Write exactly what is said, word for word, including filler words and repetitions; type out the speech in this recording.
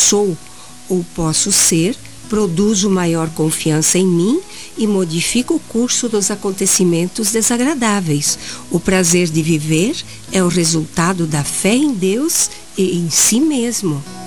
sou ou posso ser produzo maior confiança em mim e modifica o curso dos acontecimentos desagradáveis. O prazer de viver é o resultado da fé em Deus e em si mesmo.